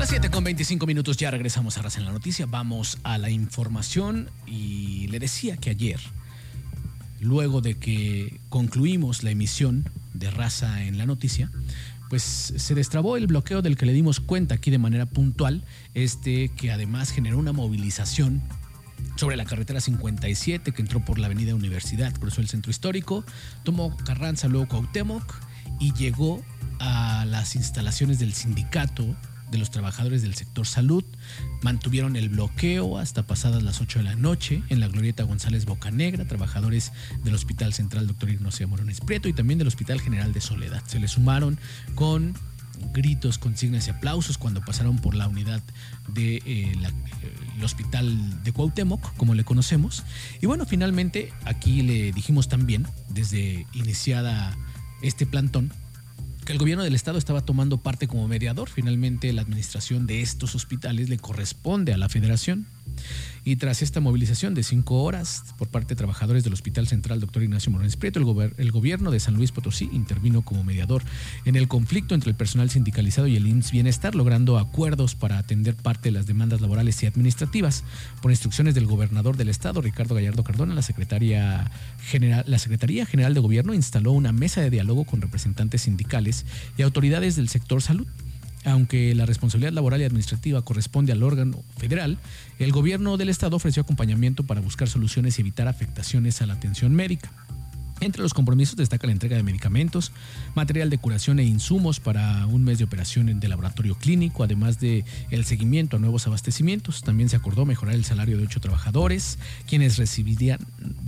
Las 7:25 ya regresamos a Raza en la Noticia. Vamos a la información y le decía que ayer, luego de que concluimos la emisión de Raza en la Noticia, pues se destrabó el bloqueo del que le dimos cuenta aquí de manera puntual, que además generó una movilización sobre la carretera 57 que entró por la avenida Universidad, cruzó el centro histórico, tomó Carranza, luego Cuauhtémoc y llegó a las instalaciones del sindicato de los trabajadores del sector salud. Mantuvieron el bloqueo hasta pasadas las 8 de la noche en la Glorieta González Bocanegra, trabajadores del Hospital Central Dr. Ignacio Morones Prieto y también del Hospital General de Soledad. Se le sumaron con gritos, consignas y aplausos cuando pasaron por la unidad de el hospital de Cuauhtémoc, como le conocemos. Y bueno, finalmente aquí le dijimos también, desde iniciada este plantón, que el gobierno del estado estaba tomando parte como mediador. Finalmente la administración de estos hospitales le corresponde a la federación. Y tras esta movilización de 5 horas por parte de trabajadores del Hospital Central Dr. Ignacio Morones Prieto, el gobierno de San Luis Potosí intervino como mediador en el conflicto entre el personal sindicalizado y el IMSS Bienestar, logrando acuerdos para atender parte de las demandas laborales y administrativas. Por instrucciones del gobernador del estado, Ricardo Gallardo Cardona, la Secretaría General de Gobierno instaló una mesa de diálogo con representantes sindicales y autoridades del sector salud. Aunque la responsabilidad laboral y administrativa corresponde al órgano federal, el gobierno del estado ofreció acompañamiento para buscar soluciones y evitar afectaciones a la atención médica. Entre los compromisos destaca la entrega de medicamentos, material de curación e insumos para un mes de operación de laboratorio clínico, además de el seguimiento a nuevos abastecimientos. También se acordó mejorar el salario de 8 trabajadores, quienes recibirían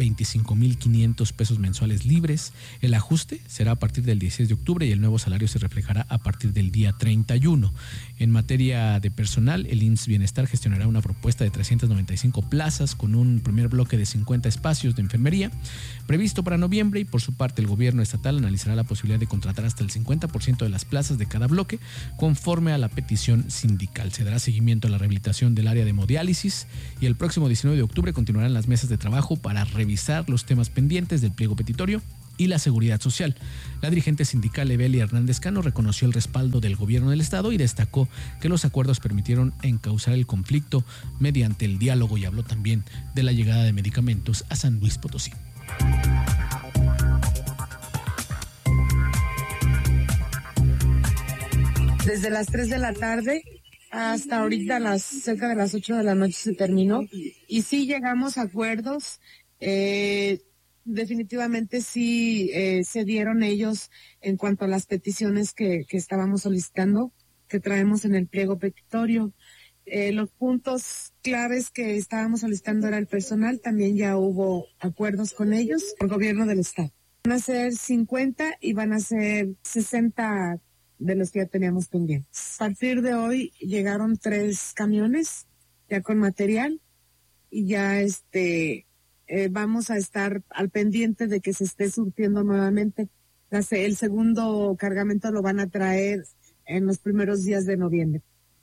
25,500 pesos mensuales libres. El ajuste será a partir del 16 de octubre y el nuevo salario se reflejará a partir del día 31. En materia de personal, el IMSS Bienestar gestionará una propuesta de 395 plazas con un primer bloque de 50 espacios de enfermería previsto para noviembre, y por su parte el gobierno estatal analizará la posibilidad de contratar hasta el 50% de las plazas de cada bloque conforme a la petición sindical. Se dará seguimiento a la rehabilitación del área de hemodiálisis y el próximo 19 de octubre continuarán las mesas de trabajo para revisar los temas pendientes del pliego petitorio y la seguridad social. La dirigente sindical Evelia Hernández Cano reconoció el respaldo del gobierno del estado y destacó que los acuerdos permitieron encauzar el conflicto mediante el diálogo y habló también de la llegada de medicamentos a San Luis Potosí. Desde las 3 de la tarde hasta ahorita cerca de las 8 de la noche se terminó y sí llegamos a acuerdos. Definitivamente sí se dieron ellos en cuanto a las peticiones que estábamos solicitando, que traemos en el pliego petitorio. Los puntos claves que estábamos solicitando era el personal, también ya hubo acuerdos con ellos, el gobierno del estado. Van a ser 50 y van a ser 60 de los que ya teníamos pendientes. A partir de hoy llegaron 3 camiones ya con material y ya vamos a estar al pendiente de que se esté surtiendo nuevamente. El segundo cargamento lo van a traer en los primeros días de noviembre.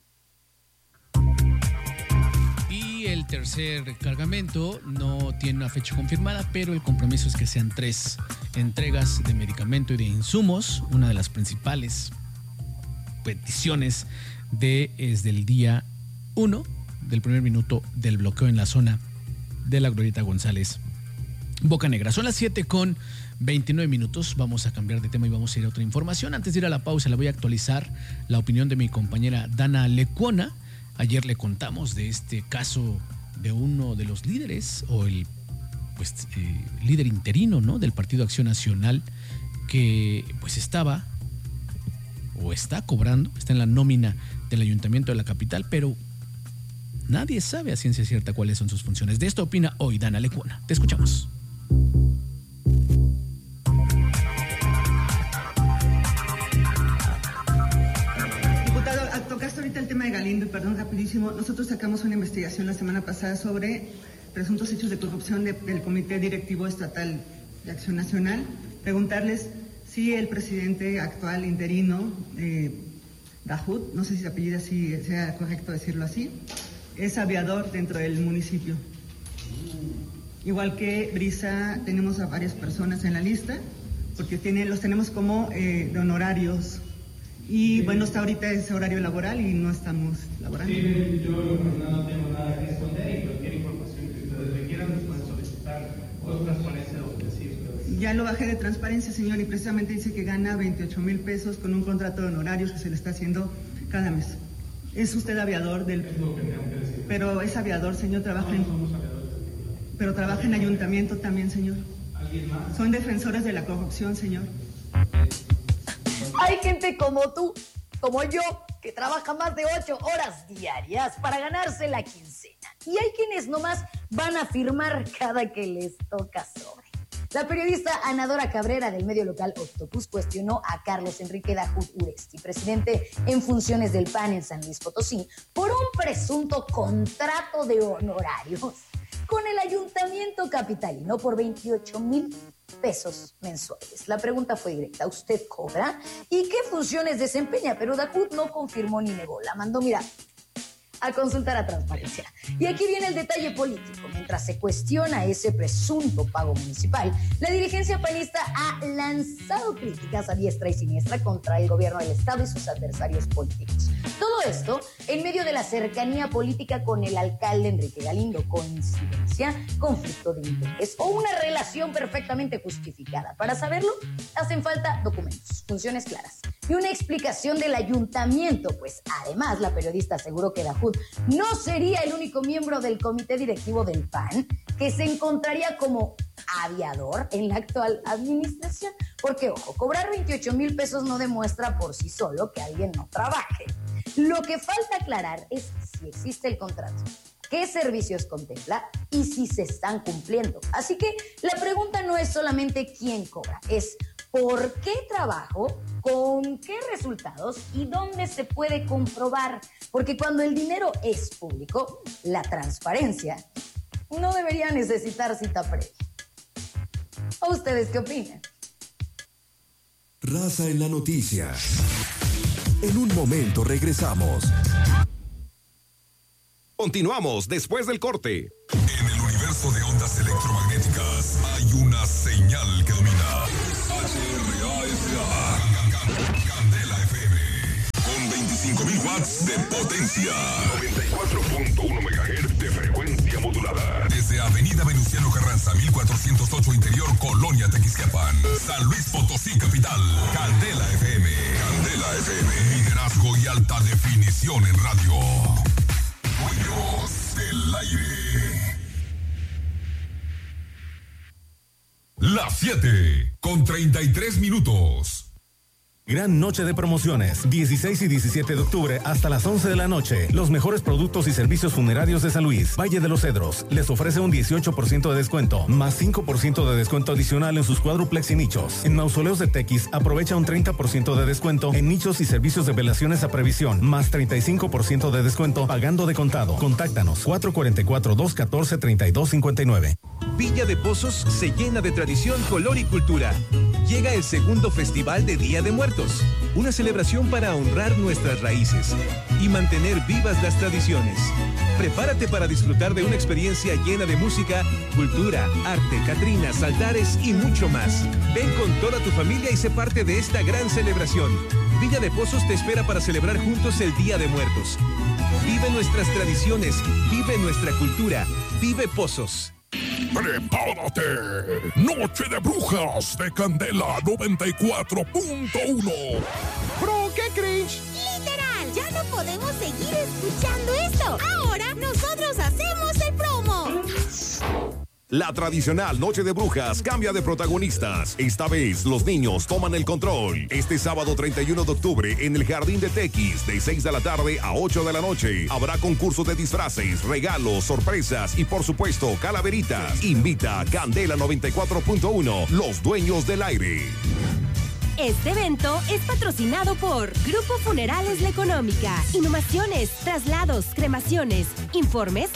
Y el tercer cargamento no tiene una fecha confirmada, pero el compromiso es que sean 3 entregas de medicamento y de insumos. Una de las principales peticiones desde el día 1 del primer minuto del bloqueo en la zona de la Glorieta González Bocanegra. Son las 7:29. Vamos a cambiar de tema y vamos a ir a otra información. Antes de ir a la pausa, le voy a actualizar la opinión de mi compañera Dana Lecuona. Ayer le contamos de este caso de uno de los líderes, o el líder interino, ¿no?, del Partido Acción Nacional, que pues está cobrando, está en la nómina del Ayuntamiento de la capital, pero nadie sabe a ciencia cierta cuáles son sus funciones. De esto opina hoy Dana Lecuona. Te escuchamos. Diputado, tocaste ahorita el tema de Galindo, y perdón, rapidísimo. Nosotros sacamos una investigación la semana pasada sobre presuntos hechos de corrupción del Comité Directivo Estatal de Acción Nacional. Preguntarles si el presidente actual interino, Dahut, no sé si se apellida así, sea correcto decirlo así, es aviador dentro del municipio. Igual que Brisa, tenemos a varias personas en la lista, porque los tenemos como de honorarios Y bueno, hasta ahorita es horario laboral y no estamos laborando. Sí, yo no tengo nada que esconder y cualquier información que ustedes requieran nos pueden solicitar o transparencia o decir. Ya lo bajé de transparencia, señor, y precisamente dice que gana 28,000 pesos con un contrato de honorarios que se le está haciendo cada mes. ¿Es usted aviador del...? Es lo que tengo que decir. Pero es aviador, señor, trabaja en... No somos aviadores. Pero trabaja en ayuntamiento también, señor. ¿Alguien más? Son defensores de la corrupción, señor. Hay gente como tú, como yo, que trabaja más de 8 horas diarias para ganarse la quincena. Y hay quienes nomás van a firmar cada que les toca sobre. La periodista Ana Dora Cabrera del medio local Octopus cuestionó a Carlos Enrique Dajud Uresti, presidente en funciones del PAN en San Luis Potosí, por un presunto contrato de honorarios con el ayuntamiento capitalino por 28,000 pesos mensuales. La pregunta fue directa: ¿usted cobra? ¿Y qué funciones desempeña? Pero Dajud no confirmó ni negó, la mandó, mira, a consultar a Transparencia. Y aquí viene el detalle político. Mientras se cuestiona ese presunto pago municipal, la dirigencia panista ha lanzado críticas a diestra y siniestra contra el gobierno del Estado y sus adversarios políticos. Todo esto en medio de la cercanía política con el alcalde Enrique Galindo. ¿Coincidencia? ¿Conflicto de interés? ¿O una relación perfectamente justificada? Para saberlo, hacen falta documentos, funciones claras y una explicación del ayuntamiento. Pues además, la periodista aseguró que Dajud no sería el único miembro del comité directivo del PAN que se encontraría como aviador en la actual administración. Porque, ojo, cobrar 28,000 pesos no demuestra por sí solo que alguien no trabaje. Lo que falta aclarar es si existe el contrato, qué servicios contempla y si se están cumpliendo. Así que la pregunta no es solamente quién cobra, es por qué trabajo, con qué resultados y dónde se puede comprobar. Porque cuando el dinero es público, la transparencia no debería necesitar cita previa. ¿O ustedes qué opinan? Raza en la noticia. En un momento regresamos. Continuamos después del corte. En el universo de ondas electromagnéticas hay una señal que domina. HRASA. Candela FM. Con 25,000 watts de potencia. 94.1 MHz de frecuencia modulada. Desde Avenida Venustiano Carranza, 1408 Interior, Colonia Tequisquiapan. San Luis Potosí, capital. Candela FM. Candela FM. Liderazgo y alta definición en radio. Dueños del aire. Las 7:33. Gran noche de promociones, 16 y 17 de octubre hasta las 11 de la noche. Los mejores productos y servicios funerarios de San Luis. Valle de los Cedros les ofrece un 18% de descuento, más 5% de descuento adicional en sus cuádruplex y nichos. En Mausoleos de Tequis aprovecha un 30% de descuento en nichos y servicios de velaciones a previsión, más 35% de descuento pagando de contado. Contáctanos 444-214-3259. Villa de Pozos se llena de tradición, color y cultura. Llega el segundo Festival de Día de Muertos, una celebración para honrar nuestras raíces y mantener vivas las tradiciones. Prepárate para disfrutar de una experiencia llena de música, cultura, arte, catrinas, altares y mucho más. Ven con toda tu familia y sé parte de esta gran celebración. Villa de Pozos te espera para celebrar juntos el Día de Muertos. Vive nuestras tradiciones, vive nuestra cultura, vive Pozos. ¡Prepárate! Noche de Brujas de Candela 94.1. ¡Bro, qué cringe! ¡Literal! ¡Ya no podemos seguir escuchando esto! ¡Ahora nosotros hacemos el promo! La tradicional Noche de Brujas cambia de protagonistas. Esta vez los niños toman el control. Este sábado 31 de octubre en el Jardín de Tequis, de 6 de la tarde a 8 de la noche. Habrá concursos de disfraces, regalos, sorpresas y por supuesto calaveritas. Invita Candela 94.1, los dueños del aire. Este evento es patrocinado por Grupo Funerales La Económica, Inhumaciones, Traslados, Cremaciones. Informes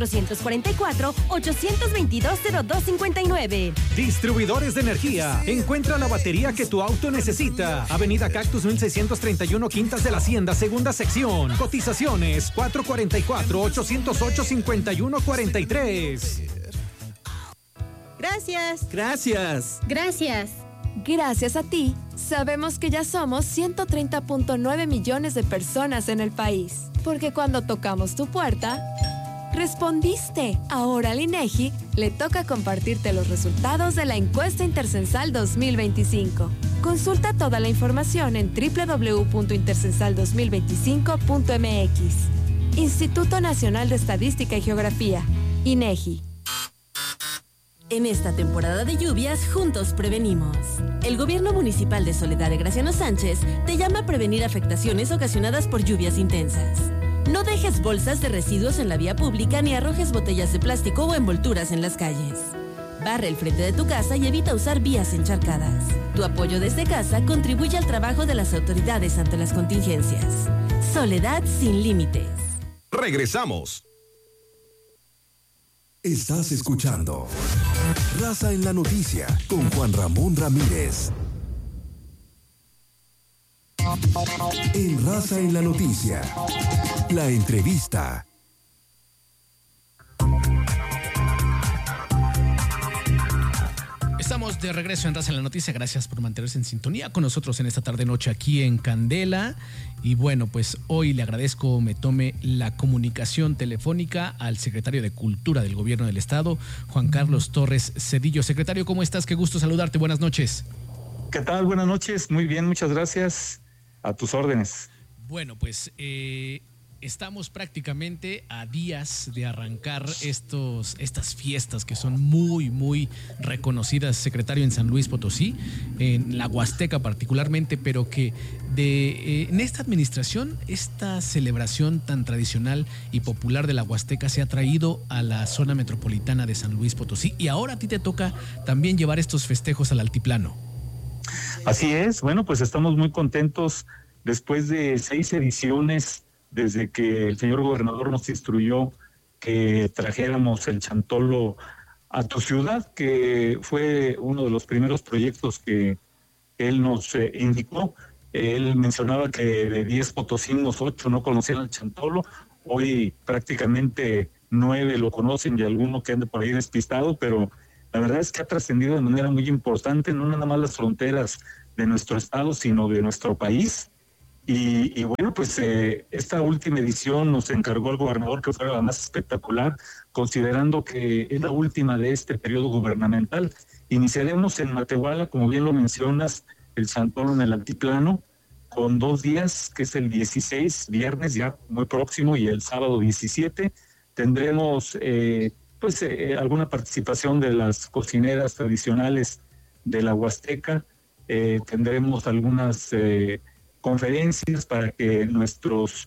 444-822-0259. Distribuidores de energía. Encuentra la batería que tu auto necesita. Avenida Cactus 1631, Quintas de la Hacienda, segunda sección. Cotizaciones 444-808-5143. Gracias. Gracias. Gracias. Gracias a ti, Sabemos que ya somos 130.9 millones de personas en el país, porque cuando tocamos tu puerta, respondiste. Ahora al INEGI le toca compartirte los resultados de la encuesta intercensal 2025. Consulta toda la información en www.intercensal2025.mx. Instituto Nacional de Estadística y Geografía, INEGI. En esta temporada de lluvias, juntos prevenimos. El Gobierno Municipal de Soledad de Graciano Sánchez te llama a prevenir afectaciones ocasionadas por lluvias intensas. No dejes bolsas de residuos en la vía pública ni arrojes botellas de plástico o envolturas en las calles. Barre el frente de tu casa y evita usar vías encharcadas. Tu apoyo desde casa contribuye al trabajo de las autoridades ante las contingencias. Soledad sin límites. Regresamos. Estás escuchando Raza en la Noticia con Juan Ramón Ramírez. En Raza en la Noticia, la entrevista. Estamos de regreso en Raza en la Noticia. Gracias por mantenerse en sintonía con nosotros en esta tarde-noche aquí en Candela. Y bueno, pues hoy le agradezco me tome la comunicación telefónica al secretario de Cultura del Gobierno del Estado, Juan Carlos Torres Cedillo. Secretario, ¿cómo estás? Qué gusto saludarte. Buenas noches. ¿Qué tal? Buenas noches. Muy bien, muchas gracias. A tus órdenes. Bueno, pues estamos prácticamente a días de arrancar estas fiestas que son muy, muy reconocidas, secretario, en San Luis Potosí, en la Huasteca particularmente, pero que en esta administración, esta celebración tan tradicional y popular de la Huasteca se ha traído a la zona metropolitana de San Luis Potosí, y ahora a ti te toca también llevar estos festejos al altiplano. Así es, bueno, pues estamos muy contentos después de 6 ediciones desde que el señor gobernador nos instruyó que trajéramos el chantolo a tu ciudad, que fue uno de los primeros proyectos que él nos indicó. Él mencionaba que de 10 potosinos, 8 no conocían el chantolo. Hoy prácticamente 9 lo conocen y alguno que anda por ahí despistado, pero la verdad es que ha trascendido de manera muy importante, no nada más las fronteras de nuestro estado, sino de nuestro país. Y bueno, pues esta última edición nos encargó el gobernador que fuera la más espectacular, considerando que es la última de este periodo gubernamental. Iniciaremos en Matehuala, como bien lo mencionas, el chantolo en el altiplano, con 2 días, que es el 16, viernes ya muy próximo, y el sábado 17. Tendremos alguna participación de las cocineras tradicionales de la Huasteca. Tendremos algunas conferencias para que nuestros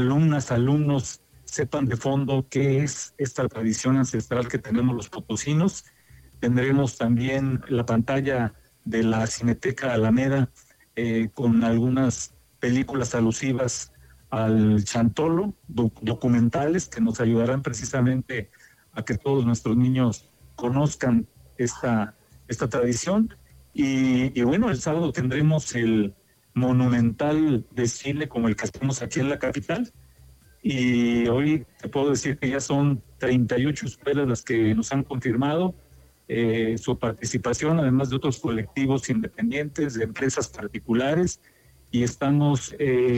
alumnos sepan de fondo qué es esta tradición ancestral que tenemos los potosinos. Tendremos también la pantalla de la Cineteca Alameda con algunas películas alusivas al chantolo, documentales que nos ayudarán precisamente a que todos nuestros niños conozcan esta tradición. Y bueno, el sábado tendremos el monumental desfile como el que hacemos aquí en la capital, y hoy te puedo decir que ya son 38 escuelas las que nos han confirmado su participación, además de otros colectivos independientes, de empresas particulares, y tenemos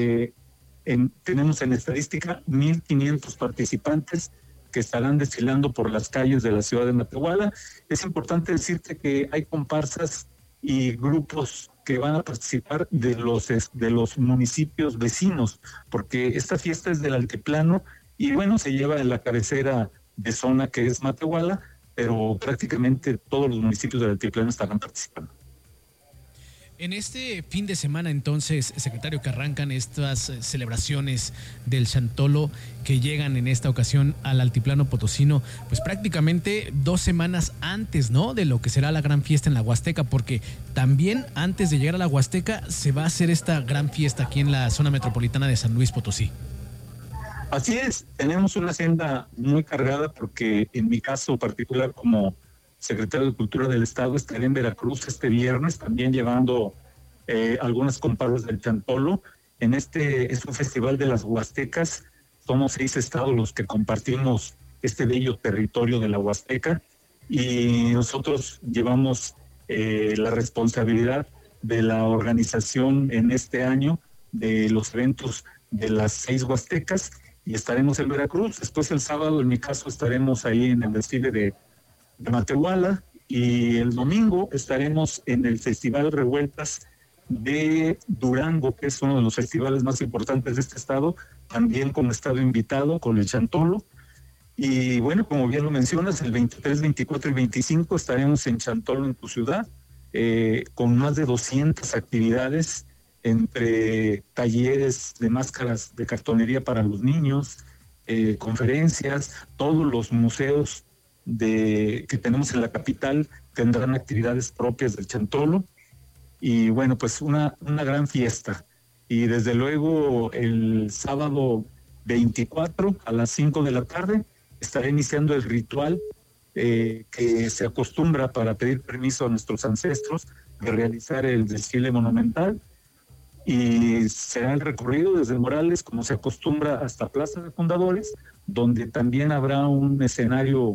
en estadística 1,500 participantes que estarán desfilando por las calles de la ciudad de Matehuala. Es importante decirte que hay comparsas y grupos que van a participar de los municipios vecinos, porque esta fiesta es del altiplano y bueno, se lleva en la cabecera de zona que es Matehuala, pero prácticamente todos los municipios del altiplano estarán participando. En este fin de semana, entonces, secretario, que arrancan estas celebraciones del chantolo que llegan en esta ocasión al altiplano potosino, pues prácticamente 2 semanas antes, ¿no?, de lo que será la gran fiesta en la Huasteca, porque también antes de llegar a la Huasteca se va a hacer esta gran fiesta aquí en la zona metropolitana de San Luis Potosí. Así es, tenemos una agenda muy cargada porque en mi caso particular como secretario de Cultura del Estado estaré en Veracruz este viernes también llevando algunas comparsas del chantolo. Es un festival de las Huastecas, somos 6 estados los que compartimos este bello territorio de la Huasteca y nosotros llevamos la responsabilidad de la organización en este año de los eventos de las 6 Huastecas, y estaremos en Veracruz. Después el sábado, en mi caso, estaremos ahí en el desfile de Matehuala, y el domingo estaremos en el Festival Revueltas de Durango, que es uno de los festivales más importantes de este estado, también como estado invitado con el Chantolo. Y bueno, como bien lo mencionas, el 23, 24 y 25 estaremos en Chantolo, en tu ciudad, con más de 200 actividades, entre talleres de máscaras de cartonería para los niños, conferencias. Todos los museos que tenemos en la capital tendrán actividades propias del Chantolo, y bueno, pues una gran fiesta. Y desde luego el sábado 24 a las 5 de la tarde estará iniciando el ritual que se acostumbra para pedir permiso a nuestros ancestros de realizar el desfile monumental, y será el recorrido desde Morales, como se acostumbra, hasta Plaza de Fundadores, donde también habrá un escenario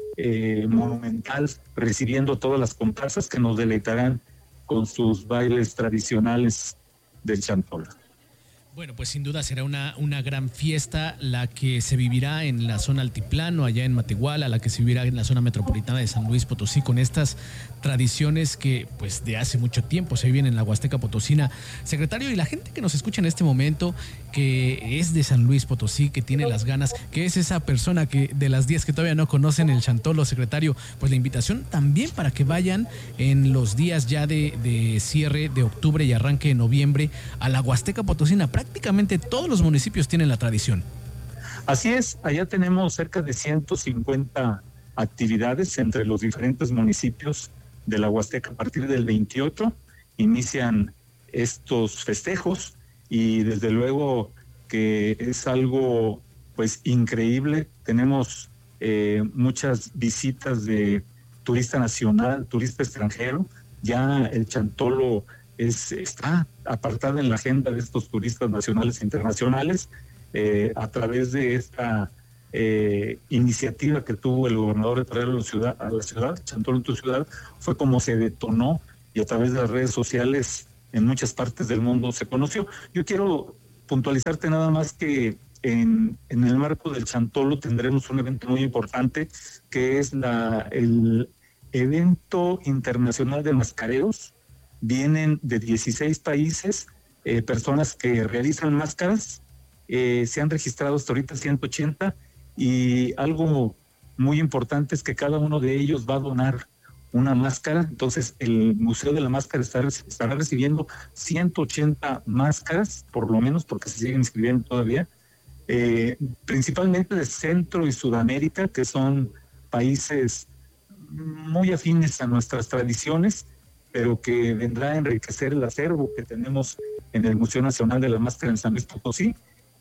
monumental recibiendo todas las comparsas que nos deleitarán con sus bailes tradicionales del Chantolo. Bueno, pues sin duda será una gran fiesta la que se vivirá en la zona altiplano, allá en Matehuala, la que se vivirá en la zona metropolitana de San Luis Potosí, con estas tradiciones que pues de hace mucho tiempo se viven en la Huasteca Potosina. Secretario, y la gente que nos escucha en este momento, que es de San Luis Potosí, que tiene las ganas, que es esa persona que de las 10 que todavía no conocen el Chantolo, secretario, pues la invitación también para que vayan en los días ya de cierre de octubre y arranque de noviembre a la Huasteca Potosina. Prácticamente todos los municipios tienen la tradición. Así es, allá tenemos cerca de 150 actividades entre los diferentes municipios de la Huasteca. A partir del 28 inician estos festejos, y desde luego que es algo pues increíble. Tenemos muchas visitas de turista nacional, turista extranjero. Ya el Chantolo está apartado en la agenda de estos turistas nacionales e internacionales, a través de esta iniciativa que tuvo el gobernador de traerlo a la ciudad, Chantolo en tu ciudad. Fue como se detonó, y a través de las redes sociales en muchas partes del mundo se conoció. Yo quiero puntualizarte nada más que en el marco del Chantolo tendremos un evento muy importante, que es el evento internacional de mascareros. Vienen de 16 países personas que realizan máscaras. Se han registrado hasta ahorita 180, y algo muy importante es que cada uno de ellos va a donar una máscara. Entonces el Museo de la Máscara estará recibiendo 180 máscaras, por lo menos, porque se siguen inscribiendo todavía, principalmente de Centro y Sudamérica, que son países muy afines a nuestras tradiciones, pero que vendrá a enriquecer el acervo que tenemos en el Museo Nacional de la Máscara en San Luis Potosí.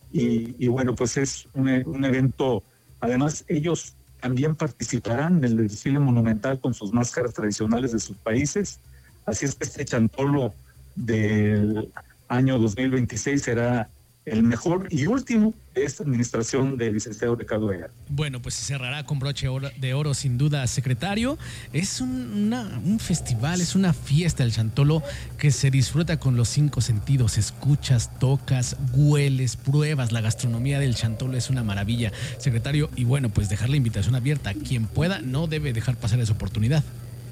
Y bueno, pues es un evento. Además, ellos también participarán en el desfile monumental con sus máscaras tradicionales de sus países. Así es que este Chantolo del año 2026 será el mejor y último de esta administración del licenciado Ricardo Vega. Bueno, pues se cerrará con broche de oro, sin duda, secretario. Es un festival, es una fiesta el Chantolo que se disfruta con los 5 sentidos. Escuchas, tocas, hueles, pruebas. La gastronomía del Chantolo es una maravilla, secretario. Y bueno, pues dejar la invitación abierta. Quien pueda no debe dejar pasar esa oportunidad.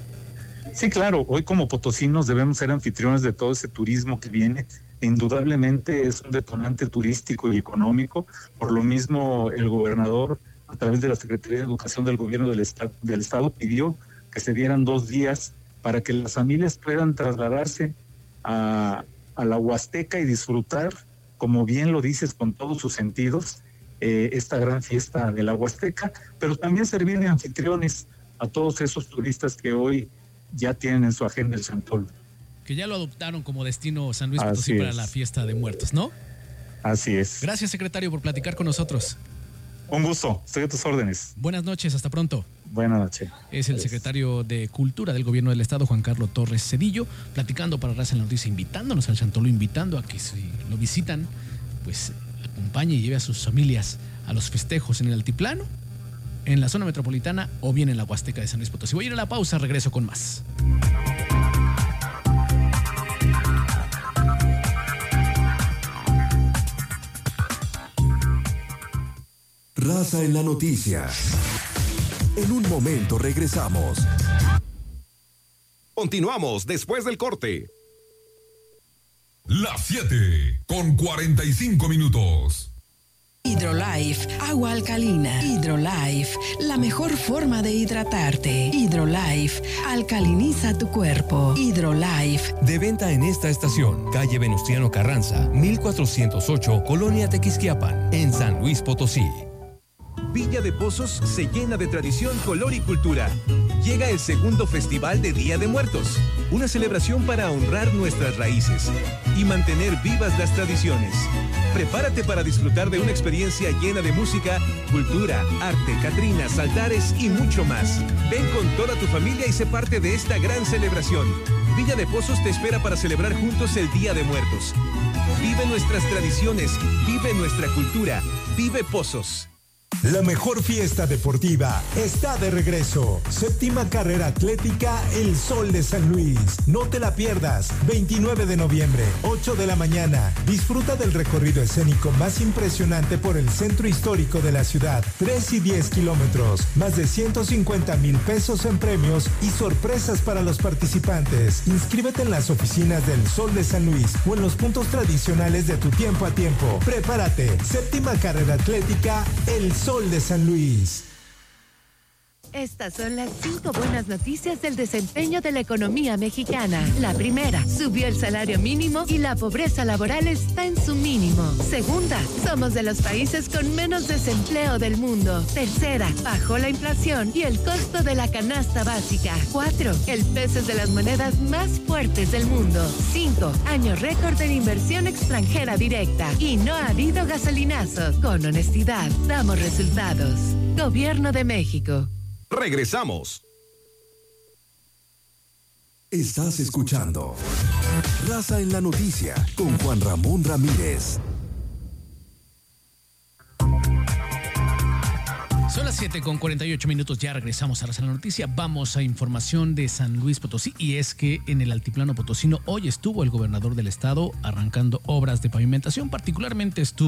Sí, claro. Hoy como potosinos debemos ser anfitriones de todo ese turismo que viene. Indudablemente es un detonante turístico y económico. Por lo mismo, el gobernador, a través de la Secretaría de Educación del Gobierno del Estado, pidió que se dieran 2 días para que las familias puedan trasladarse a la Huasteca y disfrutar, como bien lo dices, con todos sus sentidos, esta gran fiesta de la Huasteca, pero también servir de anfitriones a todos esos turistas que hoy ya tienen en su agenda el Chantolo. Que ya lo adoptaron como destino San Luis Potosí para la fiesta de muertos, ¿no? Así es. Gracias, secretario, por platicar con nosotros. Un gusto, estoy a tus órdenes. Buenas noches, hasta pronto. Buenas noches. Es el secretario de Cultura del Gobierno del Estado, Juan Carlos Torres Cedillo, platicando para Raza en la Noticia, invitándonos al Chantolo, invitando a que si lo visitan, pues acompañe y lleve a sus familias a los festejos en el altiplano, en la zona metropolitana o bien en la Huasteca de San Luis Potosí. Voy a ir a la pausa, regreso con más. Raza en la noticia. En un momento regresamos. Continuamos después del corte. Las 7 con 45 minutos. Hidrolife, agua alcalina. Hidrolife, la mejor forma de hidratarte. Hidrolife, alcaliniza tu cuerpo. Hidrolife. De venta en esta estación, calle Venustiano Carranza, 1408, Colonia Tequisquiapan, en San Luis Potosí. Villa de Pozos se llena de tradición, color y cultura. Llega el segundo Festival de Día de Muertos, una celebración para honrar nuestras raíces y mantener vivas las tradiciones. Prepárate para disfrutar de una experiencia llena de música, cultura, arte, catrinas, altares y mucho más. Ven con toda tu familia y sé parte de esta gran celebración. Villa de Pozos te espera para celebrar juntos el Día de Muertos. Vive nuestras tradiciones, vive nuestra cultura, vive Pozos. La mejor fiesta deportiva está de regreso. 7ª carrera atlética El Sol de San Luis. No te la pierdas. 29 de noviembre, 8 de la mañana. Disfruta del recorrido escénico más impresionante por el centro histórico de la ciudad. 3 y 10 kilómetros. Más de 150,000 pesos en premios y sorpresas para los participantes. Inscríbete en las oficinas del Sol de San Luis o en los puntos tradicionales de tu tiempo a tiempo. Prepárate. 7ª carrera atlética El Sol de San Luis. Estas son las 5 buenas noticias del desempeño de la economía mexicana. La primera, subió el salario mínimo y la pobreza laboral está en su mínimo. Segunda, somos de los países con menos desempleo del mundo. Tercera, bajó la inflación y el costo de la canasta básica. 4, el peso es de las monedas más fuertes del mundo. 5, año récord de inversión extranjera directa. Y no ha habido gasolinazos. Con honestidad, damos resultados. Gobierno de México. Regresamos. Estás escuchando Raza en la Noticia con Juan Ramón Ramírez. Son las 7 con 48 minutos, ya regresamos a Raza en la Noticia. Vamos a información de San Luis Potosí, y es que en el altiplano potosino hoy estuvo el gobernador del estado arrancando obras de pavimentación, particularmente estuvo